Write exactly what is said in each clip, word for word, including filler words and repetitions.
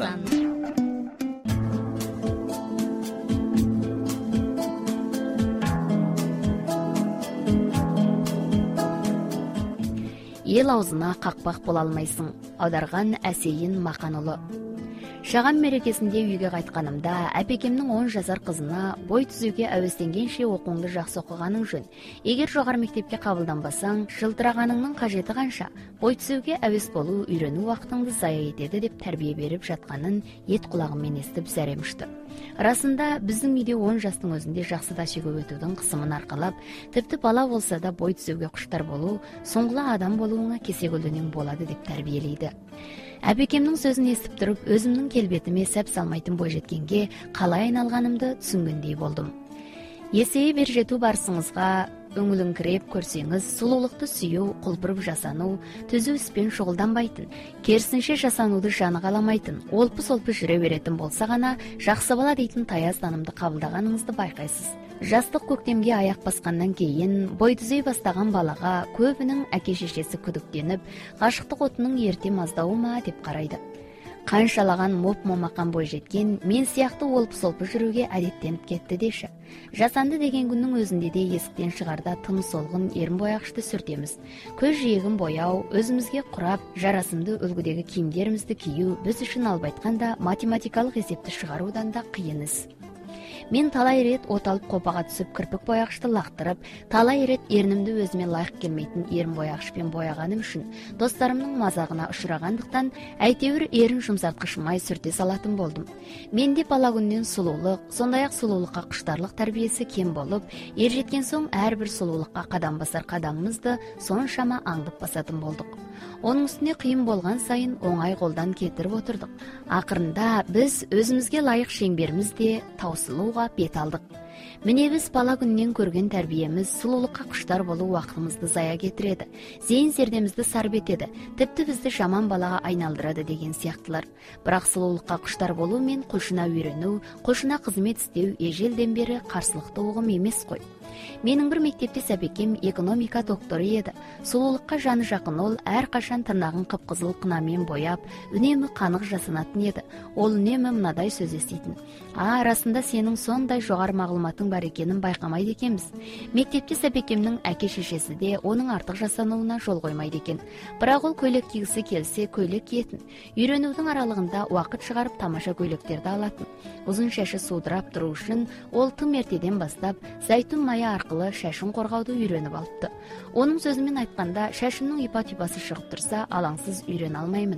жастан. Ел аузына қақпақ бола алмайсың. Аударған Әсейін Мақанұлы. Шаған мерекесінде үйге қайтқанымда әпекемнің он жасар қызына бой түзеуге әуестенгенше оқуыңды жақсы оқығаның жөн. Егер жоғары мектепке қабылданбасаң, жылтырағаныңның қажеті қанша? Бой түзеуге әуес болу үйрену уақытыңды зая етеді деп тәрбие беріп жатқанын ет құлағыммен естіп зәрем ұшты. Расында біздің үйде он жастың өзінде жақсы дәшеге өтудің қысымын арқалап, тіпті бала болса да бой түзеуге құштар болу, соңғыла адам болуыңа кесе-көлденең болады деп тәрбиелейді. Әпекемнің сөзін естіп тұрып, өзімнің келбетіме сәп салмайтын бойжеткенге қалай айналғанымды түсінгендей болдым. Есейе бер жету барысыңызға өңіліңкіреп көрсеңіз, сұлулықты сүю, құлпырып жасану, түзу іспен шұғылданбайтын, керісінше жасануды жаны қаламайтын, олпы-солпы жүре беретін болса ғана, жақсы бала дейтін таяз танымды қабылдағаныңызды байқайсыз. Жастық көктемге аяқ басқаннан кейін бой түзей бастаған балаға көбінің әке-шешесі күдіктеніп, ғашықтық отының ерте маздауы ма деп қарайды. Қаншалаған моп-момақан бойжеткен мен сияқты олпы-солпы жүруге әдеттеніп кетті деші. Жасанды деген күннің өзінде де есіктен шығарда тым солғын ерін бояғышты сүртеміз. Көз жиегін бояу, өзімізге құрап, жарасымды үлгідегі киімдерімізді кию біз үшін алып айтқанда математикалық есепті шығарудан да қиын іс. Мен талай рет от алып қопаға түсіп кірпік бояғышты лақтырып, талай рет ернімді өзіме лайық келмейтін ерін бояғышпен бояғаным үшін достарымның мазағына ұшырағандықтан әйтеуір ерін жұмсартқышымай сүрте салатын болдым. Менде бала күннен сұлулық, сондай-ақ сұлулыққа құштарлық тәрбиесі кем болып, ержеткен соң әрбір сұлулыққа қадам басар қадамымызды соншама аңдып басатын болдық. Оның үстіне қиын болған сайын оңай қолдан кетіріп отырдық. Ақырында біз өзімізге лайық шеңберімізде таусылуға бет алдық. Міне біз бала күннен көрген тәрбиеміз сұлулыққа құштар болу уақытымызды зая кетіреді, зейін зердемізді сарп етеді, тіпті бізді жаман балаға айналдырады деген сияқтылар. Бірақ сұлулыққа құштар болу мен құлшына үйрену, құлшына қызмет істеу ежелден бері қарсылықты ұғым емес қой. Менің бір мектептес әпекем экономика докторы еді. Сұлулыққа жаны жақын ол әрқашан тырнағын қып-қызыл қынамен бояп, үнемі қанық жасанатын еді. Ол үнемі мынадай сөз еститін: "А, расында сенің сондай жоғары мағлұматың бар екенін байқамайды екенбіз." Мектептес әпекемнің әке-шешесі де оның артық жасануына жол қоймайды екен. Бірақ ол көйлек кигісі келсе көйлек киетін. Үйренудің аралығында уақыт шығарып тамаша көйлектерді алатын. Ұзын шашы судырап тұру үшін ол тым ертеден бастап зәйтүн майы арқылы шашын қорғауды үйреніп алыпты. Оның сөзімен айтқанда, шашымның ипа-типасы шығып тұрса, алаңсыз үйрене алмаймын.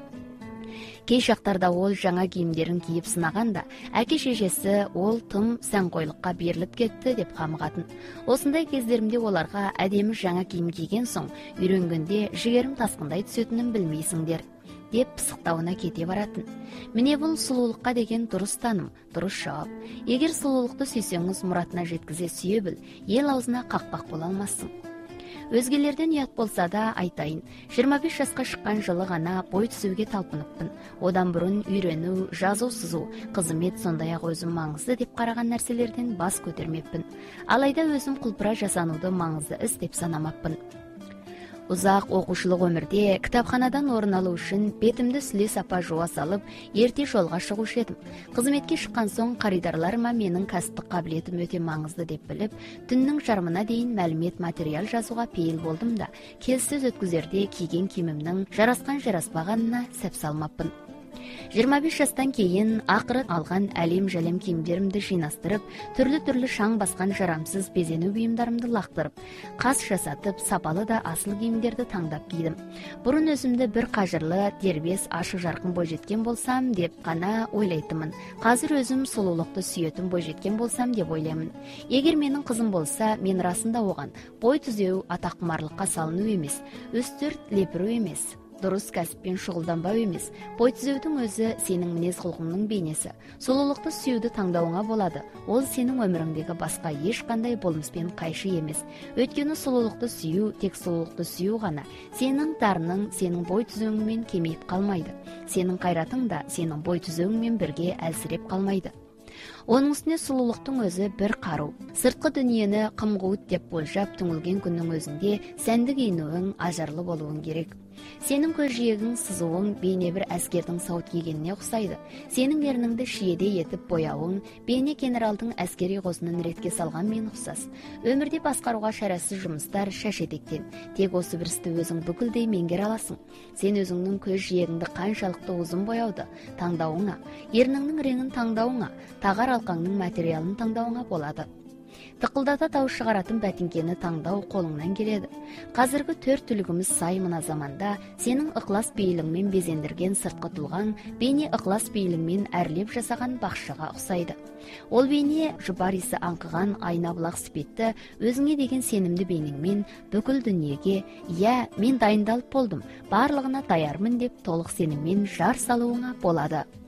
Кей шақтарда ол жаңа киімдерін киіп сынағанда, әке-шешесі ол тым сәнқойлыққа беріліп кетті деп қамығатын. Осындай кездерімде оларға әдемі жаңа киім киген соң, үйренгенде жігерім тасқындай түсетінін білмейсіңдер деп пысықтауына кете баратын. Міне бұл сұлулыққа деген дұрыс таным, дұрыс жауап. Егер сұлулықты сүйсеңіз, мұратына жеткізе сүйе біл, ел аузына қақпақ бола алмассың. Өзгелерден ұят болса да айтайын, жиырма бес жасқа шыққан жылы ғана бой түзеуге талпыныппын. Одан бұрын үйрену, жазу, сызу, қызмет сондай-ақ өзім маңызды деп қараған нәрселерден бас көтермеппін. Алайда өзім құлпыра жасануды маңызды іс деп санамаппын. Ұзақ оқушылық өмірде кітапханадан орын алу үшін бетімді сүле сапа жуа салып, ерте жолға шығушы едім. Қызметке шыққан соң қаридарларыма менің кәсіптік қабілетім өте маңызды деп біліп, түннің жарымына дейін мәлімет материал жазуға пейіл болдым да, келіссөз өткізерде киген киімімнің жарасқан жараспағанына сәп салмаппын. жиырма бес жастан кейін ақыры алған әлем-жәлем киімдерімді жинастырып, түрлі-түрлі шаң басқан жарамсыз безену бұйымдарымды лақтырып, қас жасатып, сапалы да асыл киімдерді таңдап кидім. Бұрын өзімді бір қажырлы, дербес, ашық жарқын бойжеткен болсам деп қана ойлайтынмын. Қазір өзім сұлулықты сүйетін бойжеткен болсам деп ойлаймын. Егер менің қызым болса, мен расында оған бой түзеу, атаққұмарлыққа салыну емес, үстірт лепіру емес, дұрыс кәсіппен шұғылданбау емес, бой түзеудің өзі сенің мінез құлқыңның бейнесі. Сұлулықты сүюді таңдауыңа болады. Ол сенің өміріңдегі басқа ешқандай болмыспен қайшы емес. Өйткені сұлулықты сүю, тек сұлулықты сүю ғана сенің дарының, сенің бой түзеуіңмен кемейіп қалмайды. Сенің қайратың да сенің бой түзеуіңмен бірге әлсіреп қалмайды. Оның үстіне сұлулықтың өзі бір қару. Сыртқы дүниені қым-қуыт деп болжап түңілген күннің өзінде сәнді киінуің, ажарлы болуың керек. Сенің көз жиегің сызуың бейне бір әскердің сауыт кигеніне ұқсайды. Сенің ерніңді шиеде етіп бояуың бейне генералдың әскери қосынын ретке салған мен ұқсас. Өмірде басқаруға шарасыз жұмыстар шашетектен. Тек осы бір істі өзің бүкілдей меңгер аласың. Сен өзіңнің көз жиегіңді қаншалықты ұзын бояуды таңдауыңа, ерніңнің реңін таңдауыңа, тағар алқаңның материалын таңдауыңа болады. Тықылдата дауыс шығаратын бәтіңкені таңдау қолыңнан келеді. Қазіргі төрт түлігіміз сай мына заманда сенің ықылас бейіліңмен безендірген сыртқы тұлғаң бейне ықылас бейіліңмен әрлеп жасаған бақшыға ұқсайды. Ол бейне жұпар иісі аңқыған айна бұлақ іспетті өзіңе деген сенімді бейнеңмен бүкіл дүниеге, иә, мен дайындалып болдым, барлығына даярмын деп толық сеніммен жар салуыңа болады.